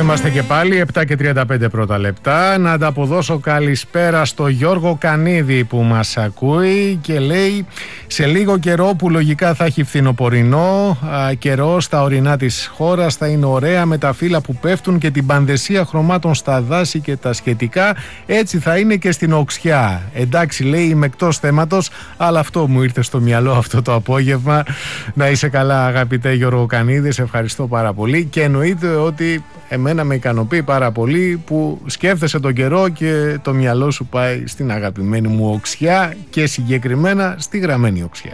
είμαστε και πάλι 7 και 35 πρώτα λεπτά. Να ανταποδώσω καλησπέρα στο Γιώργο Κανίδη που μας ακούει και λέει: σε λίγο καιρό που λογικά θα έχει φθινοπορεινό καιρό στα ορεινά της χώρας, θα είναι ωραία με τα φύλλα που πέφτουν και την πανδεσία χρωμάτων στα δάση και τα σχετικά. Έτσι θα είναι και στην Οξιά. Εντάξει, λέει, είμαι εκτός θέματος, αλλά αυτό μου ήρθε στο μυαλό αυτό το απόγευμα. Να είσαι καλά, αγαπητέ Γιώργο Κανίδη, σε ευχαριστώ πάρα πολύ. Και εννοείται ότι εμένα με ικανοποιεί πάρα πολύ που σκέφτεσαι τον καιρό και το μυαλό σου πάει στην αγαπημένη μου Οξιά και συγκεκριμένα στη γραμμένη Οξιά.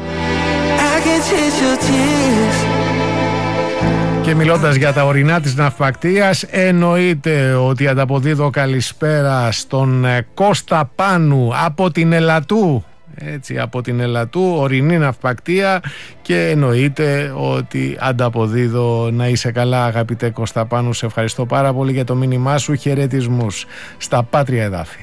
Και μιλώντας για τα ορεινά της ναυπακτείας, εννοείται ότι ανταποδίδω καλησπέρα στον Κώστα Πάνου από την Ελατού. Έτσι, από την Ελατού, ορεινή ναυπακτεία, και εννοείται ότι ανταποδίδω. Να είσαι καλά, αγαπητέ Κώστα Πάνου, σε ευχαριστώ πάρα πολύ για το μήνυμά σου. Χαιρετισμούς στα πάτρια εδάφη.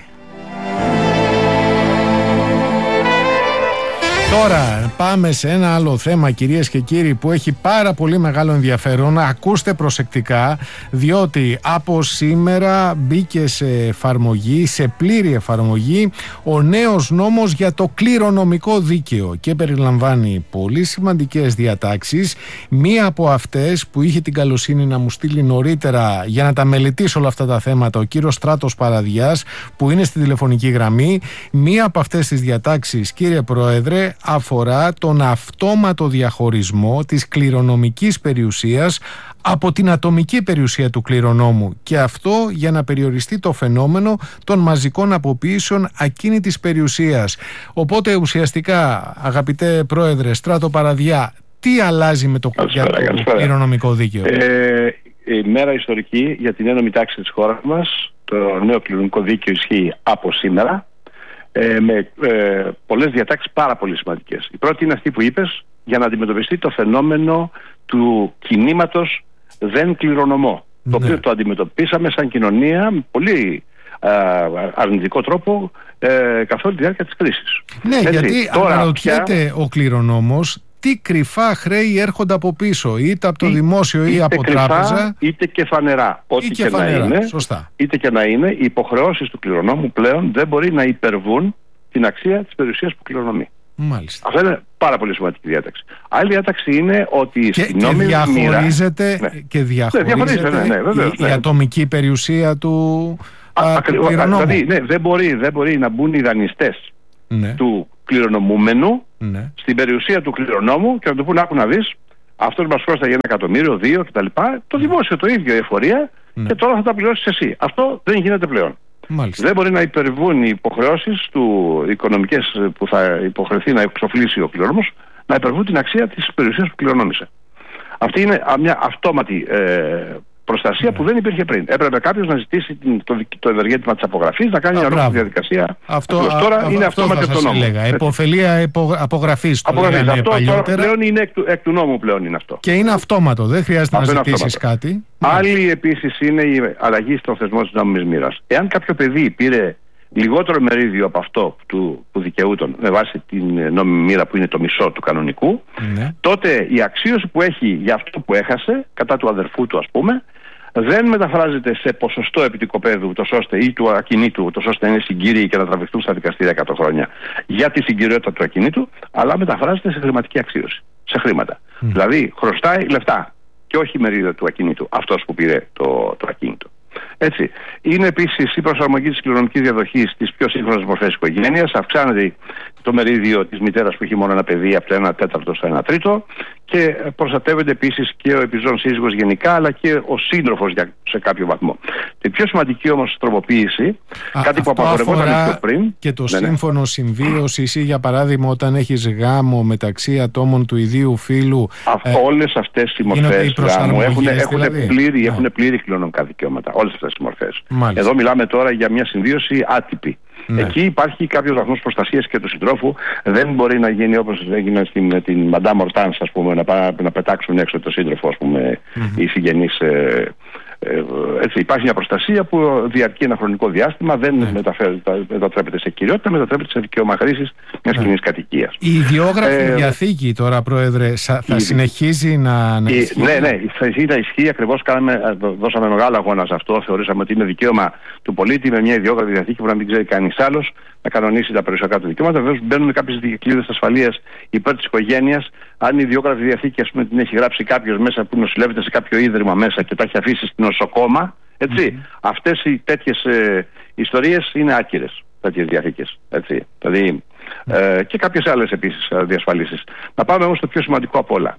Τώρα πάμε σε ένα άλλο θέμα, κυρίες και κύριοι, που έχει πάρα πολύ μεγάλο ενδιαφέρον. Ακούστε προσεκτικά, διότι από σήμερα μπήκε σε εφαρμογή, σε πλήρη εφαρμογή, ο νέος νόμος για το κληρονομικό δίκαιο και περιλαμβάνει πολύ σημαντικές διατάξεις. Μία από αυτές που είχε την καλοσύνη να μου στείλει νωρίτερα για να τα μελετήσω όλα αυτά τα θέματα ο κύριος Στράτος Παραδιάς, που είναι στη τηλεφωνική γραμμή. Μία από αυτές τις διατάξεις, κύριε Πρόεδρε, αφορά τον αυτόματο διαχωρισμό της κληρονομικής περιουσίας από την ατομική περιουσία του κληρονόμου, και αυτό για να περιοριστεί το φαινόμενο των μαζικών αποποίησεων ακίνητης περιουσίας. Οπότε ουσιαστικά, αγαπητέ Πρόεδρε Στράτο Παραδιά, τι αλλάζει με το κληρονομικό δίκαιο? Η μέρα ιστορική για την ένωμη τάξη της χώρας μας. Το νέο κληρονομικό δίκαιο ισχύει από σήμερα, με πολλές διατάξεις πάρα πολύ σημαντικές. Η πρώτη είναι αυτή που είπες, για να αντιμετωπιστεί το φαινόμενο του κινήματος δεν κληρονομώ, το οποίο το αντιμετωπίσαμε σαν κοινωνία με πολύ αρνητικό τρόπο καθ' όλη τη διάρκεια της κρίσης. Ναι, έτσι, γιατί αναρωτιέται ο κληρονόμος τι κρυφά χρέη έρχονται από πίσω, είτε από το δημόσιο ή από κρυφά, τράπεζα, είτε και φανερά. Ό,τι και να είναι, είτε και να είναι, οι υποχρεώσεις του κληρονόμου πλέον δεν μπορεί να υπερβούν την αξία της περιουσίας που κληρονομεί. Μάλιστα. Αυτό είναι πάρα πολύ σημαντική διάταξη. Άλλη διάταξη είναι ότι και διαχωρίζεται, η ατομική περιουσία του κληρονόμου. Δηλαδή, δεν μπορεί να μπουν οι δανειστές του κληρονομούμενου στην περιουσία του κληρονόμου και να του πούνε: άκου να δεις, αυτός μας πρόσταγε 1 εκατομμύριο, 2 κτλ. Το δημόσιο το ίδιο, η εφορία, και τώρα θα τα πληρώσεις εσύ. Αυτό δεν γίνεται πλέον. Μάλιστα. Δεν μπορεί να υπερβούν οι υποχρεώσεις του οικονομικές που θα υποχρεωθεί να εξοφλήσει ο κληρονόμος, να υπερβούν την αξία της περιουσίας που κληρονόμησε. Αυτή είναι μια αυτόματη προστασία που δεν υπήρχε πριν. Έπρεπε κάποιος να ζητήσει το ευεργέτημα της απογραφής, να κάνει μια ολόκληρη διαδικασία. Τώρα είναι αυτόματη από τον νόμο. Υποφελία απογραφής. Αυτό τώρα πλέον είναι εκ του νόμου πλέον είναι αυτό. Και είναι αυτόματο, δεν χρειάζεται να ζητήσεις κάτι. Άλλη επίσης είναι η αλλαγή στον θεσμό της νόμιμης μοίρας. Εάν κάποιο παιδί πήρε λιγότερο μερίδιο από αυτό που δικαιούταν με βάση την νόμιμη μοίρα, που είναι το μισό του κανονικού, τότε η αξίωση που έχει για αυτό που έχασε κατά του αδερφού του, ας πούμε, δεν μεταφράζεται σε ποσοστό επιτικοπαίδου ή του ακινήτου, ώστε να είναι συγκύριοι και να τραβηχθούν στα δικαστήρια 100 χρόνια για τη συγκυριότητα του ακινήτου, αλλά μεταφράζεται σε χρηματική αξίωση, σε χρήματα. Δηλαδή χρωστάει λεφτά και όχι μερίδιο του ακινήτου αυτός που πήρε το ακίνητο. Έτσι. Είναι επίσης η προσαρμογή της κληρονομικής διαδοχής στις πιο σύγχρονες μορφές οικογένειας. Αυξάνεται το μερίδιο της μητέρας που έχει μόνο ένα παιδί από το 1/4 στο 1/3, και προστατεύεται επίσης και ο επιζών σύζυγος γενικά, αλλά και ο σύντροφος σε κάποιο βαθμό. Η πιο σημαντική όμως τροποποίηση, κάτι που απαγορευόταν πιο πριν. Και το σύμφωνο συμβίωσης, ή για παράδειγμα όταν έχεις γάμο μεταξύ ατόμων του ιδίου φύλου. Όλες αυτές οι μορφές γάμου έχουν πλήρη κληρονομικά δικαιώματα. Όλες αυτές οι μορφές. Εδώ μιλάμε τώρα για μια συμβίωση άτυπη. Εκεί υπάρχει κάποιος βαθμός προστασίας και του συντρόφου. Δεν μπορεί να γίνει όπως έγινε με την Madame Hortense, ας πούμε, να πετάξουν έξω το σύντροφο, ας πούμε, οι συγγενείς Έτσι, υπάρχει μια προστασία που διαρκεί ένα χρονικό διάστημα, δεν μετατρέπεται σε κυριότητα, μετατρέπεται σε δικαίωμα χρήσης μιας κοινής κατοικίας. Η ιδιόγραφη διαθήκη τώρα, Πρόεδρε, θα συνεχίζει να ισχύει? Ναι, θα συνεχίζει να ισχύει. Ακριβώς δώσαμε μεγάλο αγώνα σε αυτό. Θεωρήσαμε ότι είναι δικαίωμα του πολίτη με μια ιδιόγραφη διαθήκη που να μην ξέρει κανείς άλλος να κανονίσει τα περιουσιακά του δικαιώματα. Βεβαίως μπαίνουν κάποιες δικλείδες ασφαλείας υπέρ της οικογένειας. Αν η ιδιόγραφη διαθήκη, ας πούμε, την έχει γράψει κάποιος μέσα που νοσηλεύεται σε κάποιο ίδρυμα μέσα και τα έχει αφήσει στην νοσοκόμα, έτσι. Αυτές οι τέτοιες ιστορίες είναι άκυρες, τέτοιες διαθήκες. Έτσι. Δηλαδή, και κάποιες άλλες επίσης διασφαλίσεις. Να πάμε όμως στο πιο σημαντικό απ' όλα.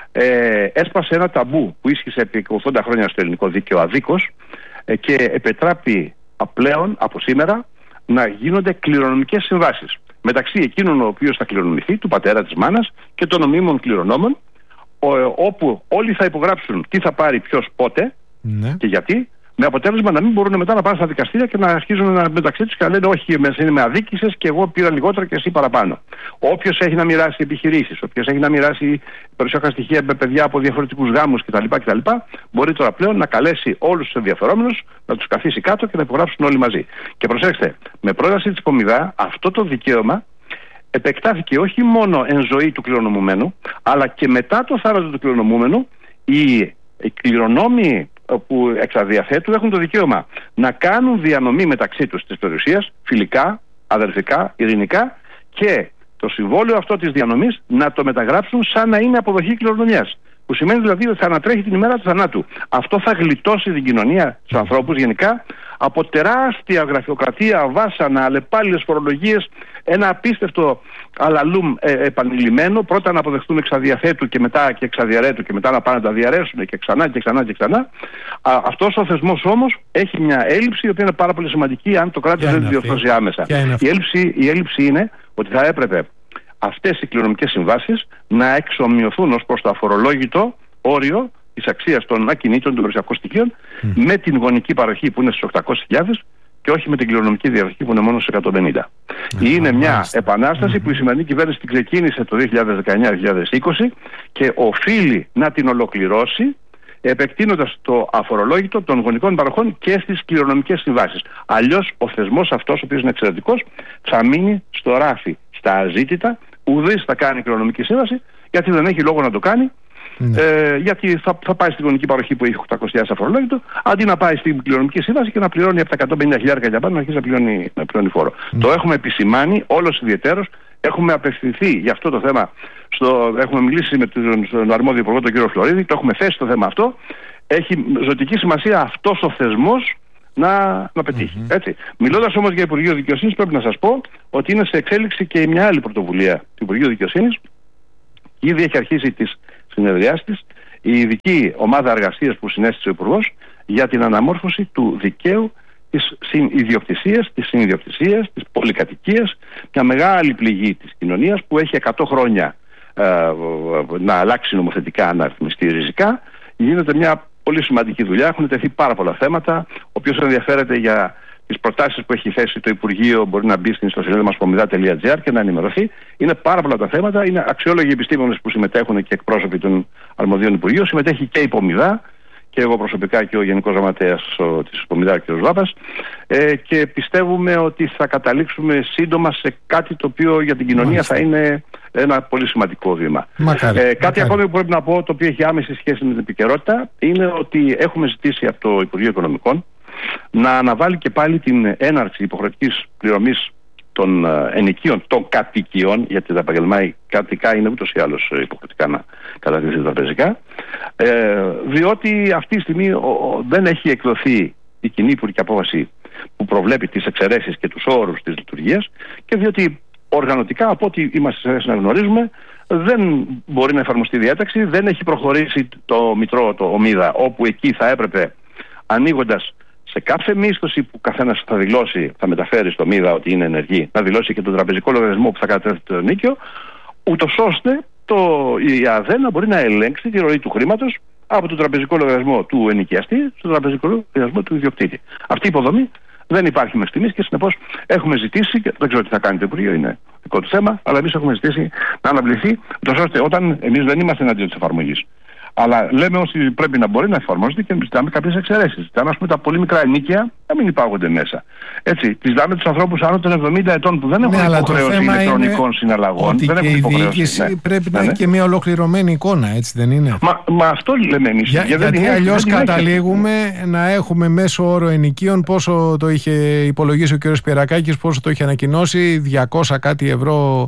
Έσπασε ένα ταμπού που ίσχυσε επί 80 χρόνια στο ελληνικό δίκαιο αδίκως και επετράπει πλέον από σήμερα να γίνονται κληρονομικές συμβάσεις μεταξύ εκείνων ο οποίος θα κληρονομηθεί, του πατέρα, της μάνας, και των ομοίμων κληρονόμων, όπου όλοι θα υπογράψουν τι θα πάρει ποιος πότε και γιατί, με αποτέλεσμα να μην μπορούν μετά να πάνε στα δικαστήρια και να αρχίζουν μεταξύ τους και να λένε όχι, με αδίκησες και εγώ πήρα λιγότερα και εσύ παραπάνω. Όποιος έχει να μοιράσει επιχειρήσεις, όποιος έχει να μοιράσει περιουσιακά στοιχεία με παιδιά από διαφορετικούς γάμους κτλ. Μπορεί τώρα πλέον να καλέσει όλους τους ενδιαφερόμενους, να τους καθίσει κάτω και να υπογράψουν όλοι μαζί. Και προσέξτε, με πρόταση της Κομιδά αυτό το δικαίωμα επεκτάθηκε όχι μόνο εν ζωή του κληρονομουμένου, αλλά και μετά το θάνατο του κληρονομούμενου. Οι κληρονόμοι που εξαδιαθέτουν έχουν το δικαίωμα να κάνουν διανομή μεταξύ τους της περιουσίας, φιλικά, αδερφικά, ειρηνικά, και το συμβόλαιο αυτό της διανομής να το μεταγράψουν σαν να είναι αποδοχή κληρονομιάς. Που σημαίνει δηλαδή ότι θα ανατρέχει την ημέρα του θανάτου. Αυτό θα γλιτώσει την κοινωνία, τους ανθρώπους γενικά, από τεράστια γραφειοκρατία, βάσανα, αλλεπάλληλες φορολογίες, ένα απίστευτο αλαλούμ επανειλημμένο. Πρώτα να αποδεχτούν εξαδιαθέτου και μετά και εξαδιαρέτου και μετά να πάνε να τα διαρρέσουν και ξανά και ξανά και ξανά. Αυτός ο θεσμός όμως έχει μια έλλειψη η οποία είναι πάρα πολύ σημαντική αν το κράτος δεν τη διορθώσει άμεσα. Η έλλειψη είναι ότι θα έπρεπε αυτές οι κληρονομικές συμβάσεις να εξομοιωθούν ως προς το αφορολόγητο όριο της αξίας των ακινήτων των περιουσιακών στοιχείων με την γονική παροχή που είναι στους 800.000 και όχι με την κληρονομική διαδοχή που είναι μόνο στους 150. Είναι μια επανάσταση που η σημερινή κυβέρνηση την ξεκίνησε το 2019-2020 και οφείλει να την ολοκληρώσει επεκτείνοντας το αφορολόγητο των γονικών παροχών και στις κληρονομικές συμβάσεις. Αλλιώς ο θεσμός αυτός, ο οποίος είναι εξαιρετικός, θα μείνει στο ράφι, στα αζήτητα. Ουδής θα κάνει κληρονομική σύμβαση, γιατί δεν έχει λόγο να το κάνει. Γιατί θα πάει στην γονική παροχή που έχει 800.000 αφορολόγητο, αντί να πάει στην κληρονομική σύμβαση και να πληρώνει από τα 150.000 για πάνω, να αρχίσει να πληρώνει φόρο. Το έχουμε επισημάνει όλος ιδιαιτέρως. Έχουμε απευθυνθεί για αυτό το θέμα. Έχουμε μιλήσει με τον αρμόδιο υπουργό, τον κύριο Φλωρίδη, το έχουμε θέσει το θέμα αυτό. Έχει ζωτική σημασία αυτός ο θεσμός να πετύχει. Έτσι. Μιλώντας όμως για Υπουργείο Δικαιοσύνης, πρέπει να σας πω ότι είναι σε εξέλιξη και μια άλλη πρωτοβουλία του Υπουργείου Δικαιοσύνης. Ήδη έχει αρχίσει τις συνεδριάσεις της η ειδική ομάδα εργασίας που συνέστησε ο Υπουργός για την αναμόρφωση του δικαίου της ιδιοκτησίας, της συνιδιοκτησίας, της πολυκατοικίας, μια μεγάλη πληγή της κοινωνίας που έχει 100 χρόνια να αλλάξει νομοθετικά, να ρυθμιστεί ριζικά. Γίνεται μια πολύ σημαντική δουλειά, έχουν τεθεί πάρα πολλά θέματα. Όποιος ενδιαφέρεται για τις προτάσεις που έχει θέσει το Υπουργείο μπορεί να μπει στην ιστοσελίδα μας pomida.gr και να ενημερωθεί. Είναι πάρα πολλά τα θέματα, είναι αξιόλογοι επιστήμονες που συμμετέχουν και εκπρόσωποι των αρμοδίων Υπουργείων. Συμμετέχει και η Πομιδά και εγώ προσωπικά και ο Γενικός Γραμματέας της Πομιδά, κ. Βάπας, και πιστεύουμε ότι θα καταλήξουμε σύντομα σε κάτι το οποίο για την κοινωνία θα είναι ένα πολύ σημαντικό βήμα. Κάτι ακόμη που πρέπει να πω, το οποίο έχει άμεση σχέση με την επικαιρότητα, είναι ότι έχουμε ζητήσει από το Υπουργείο Οικονομικών να αναβάλει και πάλι την έναρξη υποχρεωτικής πληρωμής των ενοικίων, των κατοικιών, γιατί τα επαγγελματικά είναι ούτως ή άλλως υποχρεωτικά να κατατίθεται τραπεζικά, διότι αυτή τη στιγμή δεν έχει εκδοθεί η κοινή υπουργική απόφαση που προβλέπει τις εξαιρέσεις και τους όρους της λειτουργίας, και διότι οργανωτικά, από ό,τι είμαστε σε θέση να γνωρίζουμε, δεν μπορεί να εφαρμοστεί διάταξη, δεν έχει προχωρήσει το Μητρό, το ΟΜΙΔΑ, όπου εκεί θα έπρεπε, ανοίγοντας σε κάθε μίσθωση που καθένας θα δηλώσει, θα μεταφέρει στο ΜΙΔΑ ότι είναι ενεργή, να δηλώσει και τον τραπεζικό λογαριασμό που θα κατέθεται το ενίκιο, ούτως ώστε η ΑΔΕ να μπορεί να ελέγξει τη ροή του χρήματος από τον τραπεζικό λογαριασμό του ενοικιαστή στον τραπεζικό λογαριασμό του ιδιοκτήτη. Αυτή η υποδομή δεν υπάρχει μέχρι στιγμής και συνεπώς έχουμε ζητήσει, και δεν ξέρω τι θα κάνει το Υπουργείο, είναι δικό του θέμα, αλλά εμείς έχουμε ζητήσει να αναβληθεί, ούτως ώστε όταν εμείς δεν είμαστε εναντίον της εφαρμογής. Αλλά λέμε ότι πρέπει να μπορεί να εφαρμόζεται και ζητάμε κάποιες εξαιρέσεις. Ζητάμε, ας πούμε, τα πολύ μικρά ενοίκια να μην υπάγονται μέσα. Έτσι, ζητάμε τους ανθρώπους άνω των 70 ετών που δεν έχουν υποχρέωση ηλεκτρονικών συναλλαγών. Ότι και η διοίκηση πρέπει να έχει και μια ολοκληρωμένη εικόνα, έτσι δεν είναι? Μα αυτό λέμε εμείς. Γιατί αλλιώς καταλήγουμε να έχουμε μέσο όρο ενοικίων, πόσο το είχε υπολογίσει ο κ. Σπυρακάκης, πόσο το είχε ανακοινώσει, 200 κάτι ευρώ.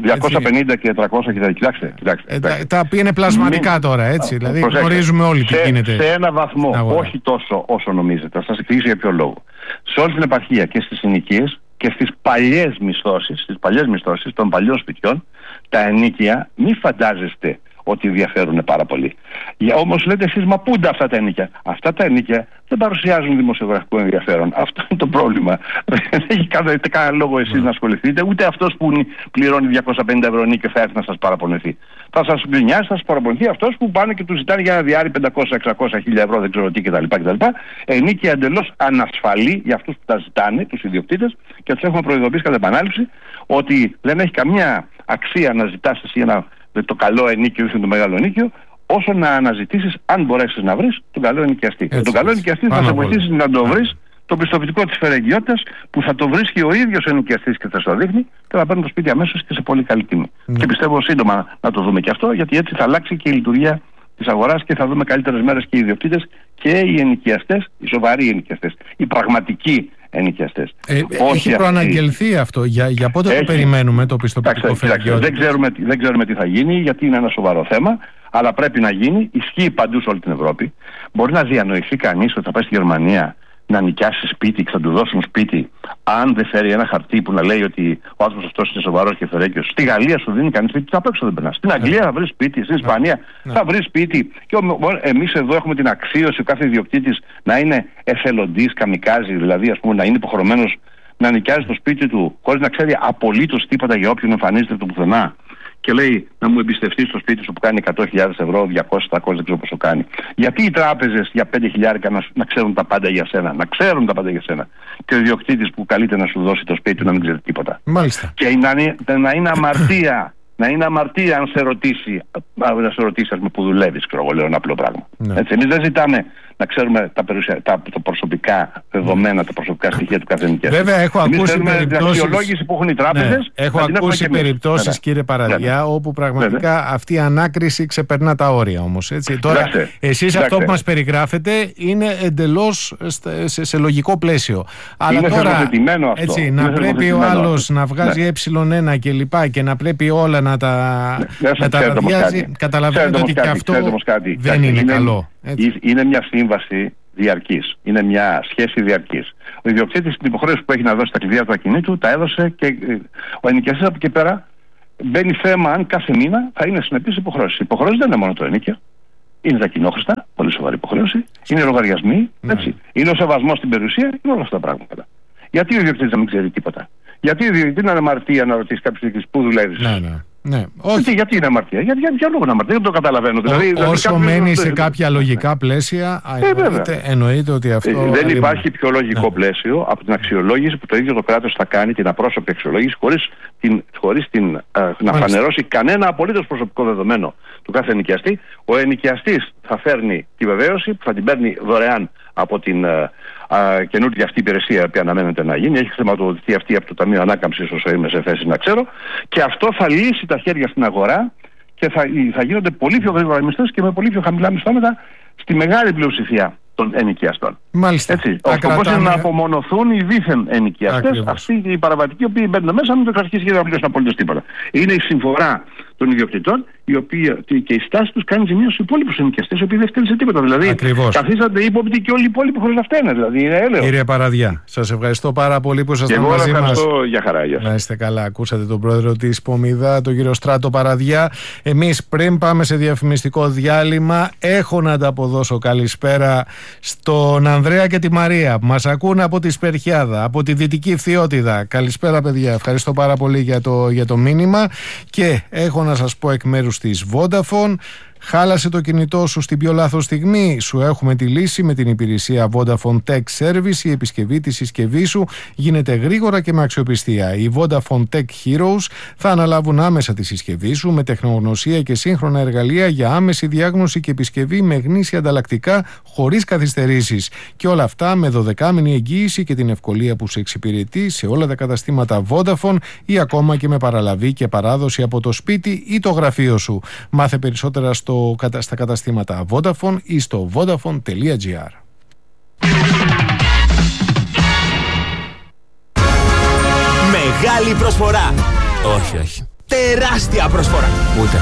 250 και 300 και κοιτάξτε. Τα οποία είναι πλασματικά τώρα, έτσι. Δηλαδή γνωρίζουμε όλοι τι γίνεται. Σε ένα βαθμό, όχι τόσο όσο νομίζετε. Θα σας εξηγήσω για ποιο λόγο. Σε όλη την επαρχία και στις ενοικίες και στις παλιές μισθώσεις των παλιών σπιτιών, τα ενοίκια μην φαντάζεστε ότι διαφέρουν πάρα πολύ. Όμως λέτε εσείς, μα πού είναι αυτά τα ενοίκια? Αυτά τα ενοίκια δεν παρουσιάζουν δημοσιογραφικό ενδιαφέρον. Αυτό είναι το πρόβλημα. Δεν έχει κανένα λόγο εσείς να ασχοληθείτε, ούτε αυτός που πληρώνει 250 ευρώ ενοίκιο θα έρθει να σας παραπονεθεί. Θα σας γκρινιάσει, θα σας παραπονεθεί αυτός που πάνε και του ζητάνε για ένα διάρρη 500-600 ευρώ, δεν ξέρω τι κτλ. Ενοίκια εντελώς ανασφαλή για αυτούς που τα ζητάνε, τους ιδιοκτήτες, και τους έχουμε προειδοποιήσει κατά επανάληψη ότι δεν έχει καμία αξία να ζητάς εσύ το καλό ενοίκιο ή το μεγάλο ενοίκιο, όσο να αναζητήσεις, αν μπορέσεις να βρεις, τον καλό ενοικιαστή. Τον καλό ενοικιαστή θα σε βοηθήσει να το βρεις το πιστοποιητικό της φερεγγιότητας, που θα το βρίσκει ο ίδιος ο ενοικιαστής και θα σου το δείχνει, και θα παίρνει το σπίτι αμέσως και σε πολύ καλή τιμή. Και πιστεύω σύντομα να το δούμε και αυτό, γιατί έτσι θα αλλάξει και η λειτουργία της αγοράς και θα δούμε καλύτερες μέρες και οι ιδιοκτήτες και οι ενοικιαστές, οι σοβαροί ενοικιαστές, οι πραγματικοί ενοικιαστές. Έχει προαναγγελθεί αυτό. Για πότε το περιμένουμε το πιστοποιητικό φερεγγιότητας? Δεν ξέρουμε τι θα γίνει, γιατί είναι ένα σοβαρό θέμα, αλλά πρέπει να γίνει. Ισχύει παντού σε όλη την Ευρώπη. Μπορεί να διανοηθεί κανείς ότι θα πάει στη Γερμανία να νοικιάσει σπίτι και θα του δώσουν σπίτι, αν δεν φέρει ένα χαρτί που να λέει ότι ο άνθρωπος αυτός είναι σοβαρός και φερέγγιος? Στη Γαλλία σου δίνει κανείς σπίτι, απ' έξω δεν περνάς. Στην Αγγλία θα βρει σπίτι, στην Ισπανία θα βρει σπίτι. Και εμείς εδώ έχουμε την αξίωση ο κάθε ιδιοκτήτης να είναι εθελοντής, καμικάζι, δηλαδή ας πούμε να είναι υποχρεωμένος να νοικιάζει το σπίτι του χωρίς να ξέρει απολύτως τίποτα για όποιον εμφανίζεται το πουθενά. Και λέει να μου εμπιστευτεί στο σπίτι σου που κάνει 100.000 ευρώ, 200-300, δεν ξέρω πόσο κάνει. Γιατί οι τράπεζες για 5.000 να ξέρουν τα πάντα για σένα? Να ξέρουν τα πάντα για σένα. Και ο ιδιοκτήτης που καλείται να σου δώσει το σπίτι του να μην ξέρει τίποτα. Μάλιστα. Και να είναι αμαρτία. Να είναι αμαρτία αν σε ρωτήσει, ας πούμε, που δουλεύεις, ξέρω εγώ, λέω ένα απλό πράγμα. Έτσι, εμείς δεν ζητάμε να ξέρουμε τα προσωπικά δεδομένα, τα προσωπικά στοιχεία του κάθε νοικιαστή. Βέβαια, έχω ακούσει την αξιολόγηση που έχουν οι τράπεζες. Έχω ακούσει περιπτώσεις, κύριε Παραδιά, όπου πραγματικά αυτή η ανάκριση ξεπερνά τα όρια όμως. Τώρα, εσείς αυτό που μας περιγράφετε είναι εντελώς σε λογικό πλαίσιο. Αλλά είναι τώρα, αυτό. να πρέπει ο άλλος να βγάζει ε1 και λοιπά και να πρέπει όλα να τα ραδιάζει, καταλαβαίνετε ότι και αυτό δεν είναι καλό. Είναι μια σύμβαση διαρκής. Είναι μια σχέση διαρκής. Ο ιδιοκτήτης την υποχρέωση που έχει να δώσει τα κλειδιά του ακινήτου τα έδωσε, και ο ενοικιαστής από εκεί πέρα μπαίνει θέμα αν κάθε μήνα θα είναι συνεπής υποχρέωση. Η υποχρέωση δεν είναι μόνο το ενοίκιο. Είναι τα κοινόχρηστα, πολύ σοβαρή υποχρέωση. Είναι οι λογαριασμοί. Είναι ο σεβασμός στην περιουσία. Είναι όλα αυτά τα πράγματα. Γιατί ο ιδιοκτήτης να μην ξέρει τίποτα? Γιατί ο ιδιοκτήτης είναι αμαρτία να ρωτήσει κάποιος ιδιοκτήτης πού δουλεύεις? Γιατί είναι αμαρτία? Για ποιο λόγο είναι αμαρτία? Δεν το καταλαβαίνω. Όσο μένει σε κάποια λογικά πλαίσια, εννοείται ότι αυτό. Δεν υπάρχει πιο λογικό πλαίσιο από την αξιολόγηση που το ίδιο το κράτος θα κάνει, την απρόσωπη αξιολόγηση, χωρίς να φανερώσει κανένα απολύτως προσωπικό δεδομένο του κάθε ενοικιαστή. Ο ενοικιαστής θα φέρνει τη βεβαίωση, που θα την παίρνει δωρεάν από την καινούργια αυτή υπηρεσία που αναμένεται να γίνει. Έχει χρηματοδοτηθεί αυτή από το Ταμείο Ανάκαμψης, όσο είμαι σε θέση να ξέρω, και αυτό θα λύσει τα χέρια στην αγορά και θα γίνονται πολύ πιο γρήγορα οι μισθές και με πολύ πιο χαμηλά μισθώματα στη μεγάλη πλειοψηφία των ενοικιαστών. Μάλιστα. Ο σκοπός είναι να απομονωθούν οι δίθεν ενοικιαστές, αυτοί οι παραβατικοί, οι οποίοι μπαίνουν μέσα, μην το αρχίσει και να πληρώσουν απολύτως τίποτα. Είναι η συμφορά των ιδιοκτητών, και η στάση τους κάνει ζημία στους υπόλοιπους ενοικιαστές, οι οποίοι δεν φταίνουν σε τίποτα. Δηλαδή, καθίσατε ύποπτοι και όλοι οι υπόλοιποι χωρίς να φταίνε. Δηλαδή, είναι έλεος. Κύριε Παραδιά, σας ευχαριστώ πάρα πολύ που ήσασταν μαζί μας. Εγώ ευχαριστώ, για χαρά. Να είστε καλά. Ακούσατε τον πρόεδρο της Πομιδά, τον κύριο Στράτο Παραδιά. Εμείς πριν πάμε σε διαφημιστικό διάλειμμα, έχω να ανταποδώσω καλησπέρα στον Ανδρέα και τη Μαρία που μας ακούν από τη Σπερχιάδα, από τη Δυτική Φθιώτιδα. Καλησπέρα, παιδιά. Ευχαριστώ πάρα πολύ για το μήνυμα. Και έχω να σας πω εκ μέρους της Vodafone, Χάλασε το κινητό σου στην πιο λάθος στιγμή? Σου έχουμε τη λύση με την υπηρεσία Vodafone Tech Service. Η επισκευή της συσκευής σου γίνεται γρήγορα και με αξιοπιστία. Οι Vodafone Tech Heroes θα αναλάβουν άμεσα τη συσκευή σου με τεχνογνωσία και σύγχρονα εργαλεία για άμεση διάγνωση και επισκευή με γνήσια ανταλλακτικά χωρίς καθυστερήσεις. Και όλα αυτά με 12μηνη εγγύηση και την ευκολία που σε εξυπηρετεί σε όλα τα καταστήματα Vodafone ή ακόμα και με παραλαβή και παράδοση από το σπίτι ή το γραφείο σου. Μάθε περισσότερα στα καταστήματα Vodafone ή στο vodafone.gr. Μεγάλη προσφορά. Όχι. Τεράστια προσφορά. Ούτε.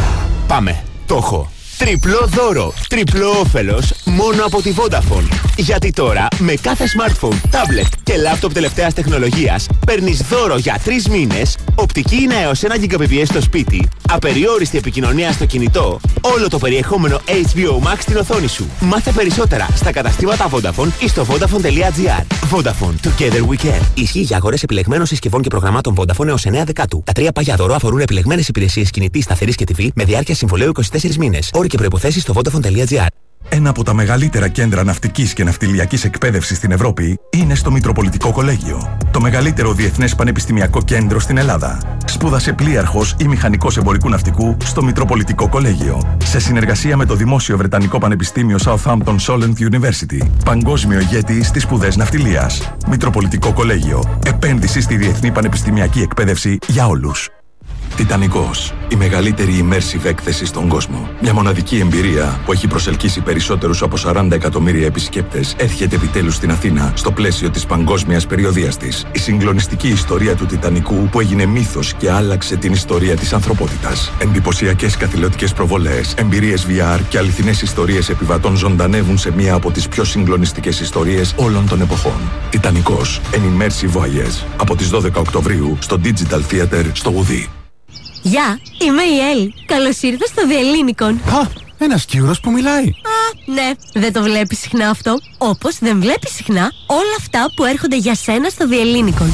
Πάμε. Το έχω. Τριπλό δώρο, τριπλό όφελος μόνο από τη Vodafone. Γιατί τώρα με κάθε smartphone, tablet και laptop τελευταίας τεχνολογίας παίρνεις δώρο για 3 μήνες, οπτική είναι έως 1 Gbps στο σπίτι, απεριόριστη επικοινωνία στο κινητό, όλο το περιεχόμενο HBO Max στην οθόνη σου. Μάθε περισσότερα στα καταστήματα Vodafone ή στο vodafone.gr. Vodafone, together we can. Ισχύει για αγορές επιλεγμένων συσκευών και προγραμμάτων Vodafone έως 9 Δεκάτου. Τα 3 πάγια δώρο αφορούν επιλεγμένες υπηρεσίες κινητής, σταθερής και TV με διάρκεια συμβολαίου 24 μήνες. Και προϋποθέσεις στο vodafone.gr. Ένα από τα μεγαλύτερα κέντρα ναυτικής και ναυτιλιακής εκπαίδευσης στην Ευρώπη είναι στο Μητροπολιτικό Κολέγιο. Το μεγαλύτερο διεθνές πανεπιστημιακό κέντρο στην Ελλάδα. Σπούδασε πλοίαρχος ή μηχανικός εμπορικού ναυτικού στο Μητροπολιτικό Κολέγιο. Σε συνεργασία με το Δημόσιο Βρετανικό Πανεπιστήμιο Southampton Solent University. Παγκόσμιο ηγέτη στις σπουδές ναυτιλίας. Μητροπολιτικό Κολέγιο. Επένδυση στη διεθνή πανεπιστημιακή εκπαίδευση για όλους. Τιτανικός, η μεγαλύτερη immersive έκθεση στον κόσμο. Μια μοναδική εμπειρία που έχει προσελκύσει περισσότερους από 40 εκατομμύρια επισκέπτες έρχεται επιτέλους στην Αθήνα στο πλαίσιο της παγκόσμιας περιοδείας της. Η συγκλονιστική ιστορία του Τιτανικού που έγινε μύθος και άλλαξε την ιστορία της ανθρωπότητας. Εντυπωσιακές καθηλωτικές προβολές, εμπειρίες VR και αληθινές ιστορίες επιβατών ζωντανεύουν σε μία από τις πιο συγκλονιστικές ιστορίες όλων των εποχών. Τιτανικός, an immersive voyage. Από τις 12 Οκτωβρίου στο Digital Theater στο Ουδί. Γεια, είμαι η Έλλη. Καλώς ήρθες στο Διελλήνικον. Α, ένας Κύρος που μιλάει. Ναι, δεν το βλέπεις συχνά αυτό. Όπως δεν βλέπεις συχνά όλα αυτά που έρχονται για σένα στο Διελλήνικον.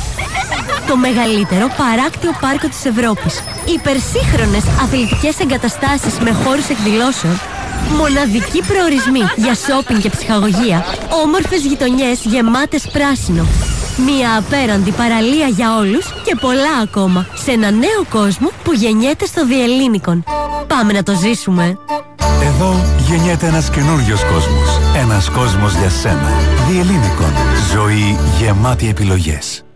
Το μεγαλύτερο παράκτιο πάρκο της Ευρώπης. Υπερσύγχρονες αθλητικές εγκαταστάσεις με χώρους εκδηλώσεων. Μοναδικοί προορισμοί για σόπινγκ και ψυχαγωγία. Όμορφες γειτονιές γεμάτες πράσινο. Μια απέραντη παραλία για όλους και πολλά ακόμα. Σε ένα νέο κόσμο που γεννιέται στο Διελλήνικον. Πάμε να το ζήσουμε. Εδώ γεννιέται ένας καινούριος κόσμος. Ένας κόσμος για σένα. Διελλήνικον. Ζωή γεμάτη επιλογές.